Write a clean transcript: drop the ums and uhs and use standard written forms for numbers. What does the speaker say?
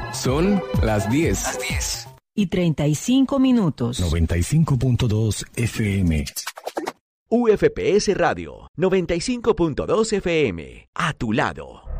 Son las 10. Y 35 minutos. 95.2 FM. UFPS Radio, 95.2 FM. A tu lado.